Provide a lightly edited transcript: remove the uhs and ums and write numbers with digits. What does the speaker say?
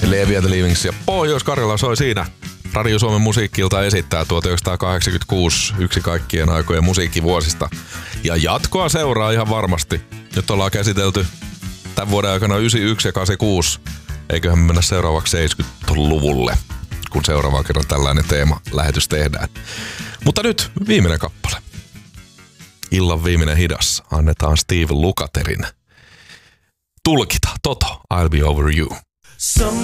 Levi and the Leavings ja Pohjois-Karjala soi siinä. Radio Suomen musiikkilta esittää 1986 yksi kaikkien aikojen musiikkivuosista. Ja jatkoa seuraa ihan varmasti. Nyt ollaan käsitelty tämän vuoden aikana 91 ja 86. Eiköhän mennä seuraavaksi 70-luvulle, kun seuraavaan kerran tällainen teema-lähetys tehdään. Mutta nyt viimeinen kappale. Illan viimeinen hidas. Annetaan Steve Lukatherin tulkita Toto, I'll be over you.